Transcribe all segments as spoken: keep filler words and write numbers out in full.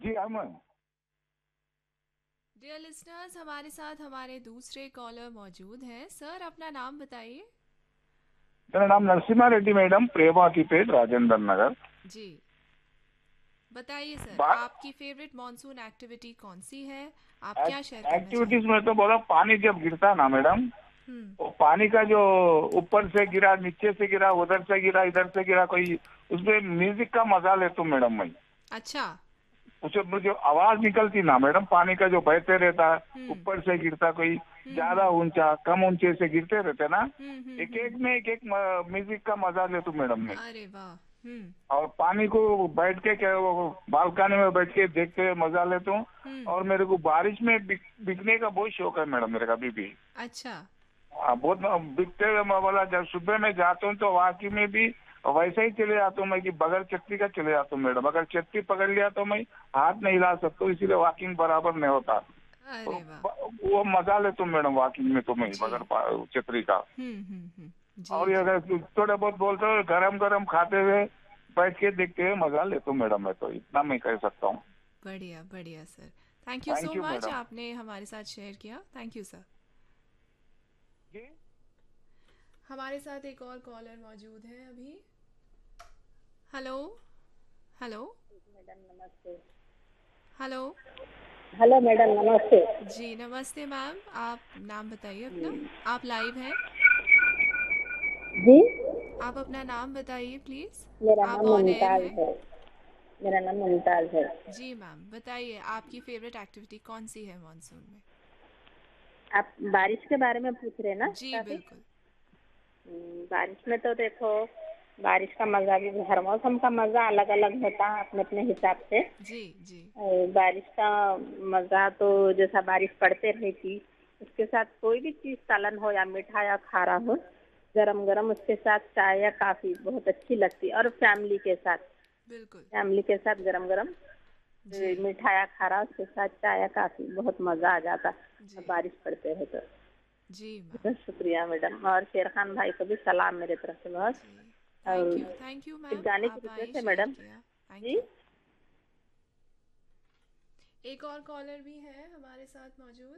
जी अमन। Dear listeners, हमारे साथ हमारे दूसरे कॉलर मौजूद हैं। सर, अपना नाम बताइए। मेरा नाम नरसिम्हा रेड्डी मैडम, प्रेमावती पेट, राजेंद्र नगर। जी, बताइए सर, बात आपकी फेवरेट मॉनसून एक्टिविटी कौन सी है? आप क्या शेयर करना एक्टिविटीज चाहेंगे? में तो बोला, पानी जब गिरता ना मैडम, हम्म। वो पानी का जो ऊपर से गिरा, नीचे से गिरा, उधर से गिरा, इधर से गिरा, कोई उसमें म्यूजिक का मजा लेता हूँ मैडम मैं। अच्छा। उसमें जो आवाज निकलती ना मैडम, पानी का जो बहते रहता, हम्म ऊपर से गिरता, कोई हम्म ज्यादा हम्म ऊंचा कम ऊंचे से गिरते रहते ना, हम्म हम्म एक हम्म। एक में एक एक म्यूजिक का मजा लेता हूँ मैडम मैं। अरे वाह। हम्म और पानी को बैठ के क्या वो बालकनी में बैठ के देखते हुए मजा लेता हूँ। हम्म। और मेरे को बारिश में बिक, बिकने का बहुत शौक है मैडम, मेरे का अभी भी। अच्छा। हाँ, बहुत बिकते हुए मैं बोला, जब सुबह में जाता हूँ तो वाकई में भी वैसे ही चले जाता हूँ मैं कि बगैर चट्टी का चले जाता हूँ मैडम। अगर चट्टी पकड़ लिया तो मैं हाथ नहीं हिला सकता हूँ, इसीलिए वॉकिंग बराबर नहीं होता। तो अरे वाह। ब- वो मजा लेता हूँ मैडम वॉकिंग में तो मैं जी। बगैर पा- छतरी का। हम्म हम्म हम्म। जी और ये जी। अगर थोड़े बहुत बोलते हो, गरम गरम खाते हुए बैठ के देखते हुए मजा लेता हूँ मैडम, मैं तो इतना मैं कह सकता हूँ। बढ़िया बढ़िया sir. Thank you thank so you much, madam. आपने हमारे साथ शेयर किया। Thank you sir. जी। हमारे साथ एक और कॉलर मौजूद है अभी। हेलो। हेलो। मैडम नमस्ते। हेलो। हेलो मैडम नमस्ते। जी नमस्ते मैम, आप नाम बताइए अपना। आप लाइव हैं। जी। आप अपना नाम बताइए प्लीज़। मेरा आप नाम ऑन एयर मुमताज हैं। है। मेरा नाम मुमताज है। जी मैम, बताइए आपकी फेवरेट एक्टिविटी कौन सी है मॉनसून में? आप बारिश के बारे में पूछ रहे हैं ना जी टॉपिक? बिल्कुल। हम्म, बारिश में तो देखो, बारिश का मज़ा भी, हर मौसम का मज़ा अलग अलग होता है अपने अपने हिसाब से। जी जी। और बारिश का मज़ा तो जैसा बारिश पड़ते रहेगी, उसके साथ कोई भी चीज़ सालन हो या मीठा या खारा हो, गरम गरम उसके साथ चाय या काफ़ी बहुत अच्छी लगती है। और फैमिली के साथ, बिल्कुल। फैमिली के साथ गरम गरम जी मिठाया खारा उसके साथ चाय काफी बहुत मजा आ जाता। जी। अब बारिश पड़ते है तो। जी मैम। बहुत शुक्रिया मैडम, और शेर खान भाई को भी सलाम मेरे तरफ से बहुत। जी। थैंक यू और थैंक यू एक मैम, गाने की आप आए रिक्वेस्ट है शेयर मैडम। किया। Thank ji. यू। एक और कॉलर भी है हमारे साथ मौजूद।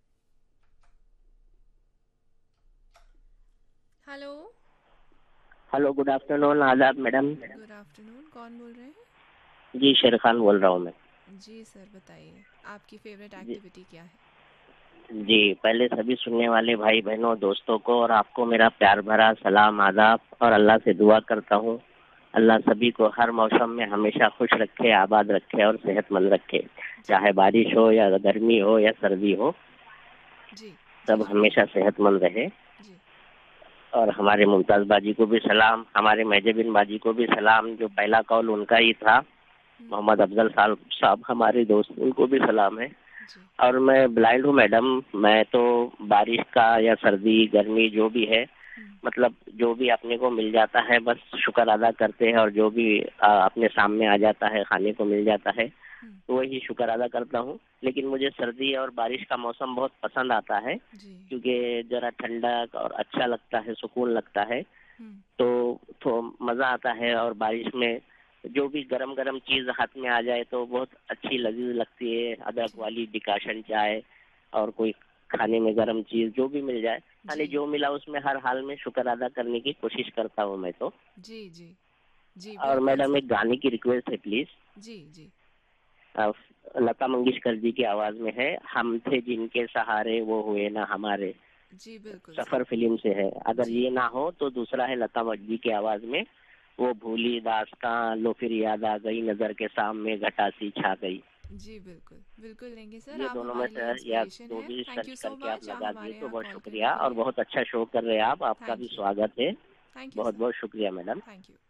हेलो। हेलो, गुड आफ्टरनून, आदाब मैडम। गुड आफ्टरनून, कौन बोल रहे हैं? जी, शेर खान बोल रहा हूँ मैं। जी सर, बताइए आपकी फेवरेट जी एक्टिविटी क्या है? जी, पहले सभी सुनने वाले भाई बहनों दोस्तों को और आपको मेरा प्यार भरा सलाम आदाब, और अल्लाह से दुआ करता हूँ अल्लाह सभी को हर मौसम में हमेशा खुश रखे, आबाद रखे और सेहतमंद रखे। जी चाहे बारिश हो या गर्मी हो या सर्दी हो, जी जी। सब जी हमेशा सेहतमंद रहे। जी। और हमारे मुमताज बाजी को भी सलाम, हमारे मेजबिन बाजी को भी सलाम, जो पहला कॉल उनका ही था, हम्म। मोहम्मद अफजल साहब साहब हमारे दोस्त, उनको भी सलाम है। जी। और मैं ब्लाइंड हूँ मैडम, मैं तो बारिश का या सर्दी गर्मी जो भी है, हम्म मतलब जो भी अपने को मिल जाता है बस शुक्र अदा करते हैं, और जो भी आ, अपने सामने आ जाता है, खाने को मिल जाता है, हम्म। तो वही शुक्र अदा करता हूँ। लेकिन मुझे सर्दी और बारिश का मौसम बहुत पसंद आता है, जी। क्योंकि जरा ठंडक और अच्छा लगता है, सुकून लगता है, हम्म। तो, तो मज़ा आता है। और बारिश में जो भी गरम गरम चीज़ हाथ में आ जाए तो बहुत अच्छी लजीज लगती है, अदरक जी वाली डिकाशन चाय, और कोई खाने में गरम चीज़ जो भी मिल जाए, जी खाली जो मिला उसमें हर हाल में शुक्र अदा करने की कोशिश करता हूँ मैं तो। जी जी। जी और बिल्कुल मैडम, सर। एक गाने की रिक्वेस्ट है प्लीज़। जी जी। लता मंगेशकर जी की आवाज़ में है, हम थे जिनके सहारे वो हुए ना हमारे, जी बिल्कुल सर। सफर फिल्म से है। अगर जी ये ना हो तो दूसरा है लता जी की आवाज में, वो भूली दास्तां लो फिर याद आ गई, नजर के सामने घटा सी छा गई। जी बिल्कुल बिल्कुल लेंगे सर, ये आप दोनों में हमारे से लिए या इंस्पिरेशन दो है। भी थैंक सर्च यू सो करके आप मच लगा हमारे दिए तो यहाँ बहुत कॉल करने शुक्रिया, के और लिए। बहुत अच्छा शो कर रहे हैं आप, आपका भी थैंक यू। स्वागत है। थैंक यू बहुत सर। बहुत शुक्रिया madam. Thank you.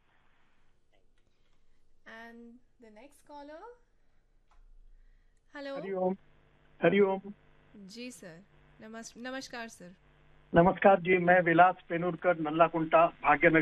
And the next collar. Hello. Hariom. Hariom. Ji sir. नमस् नमस्कार सर। नमस्कार जी, मैं विलास पेनूरकर, नल्ला कुंटा, भाग्यनगर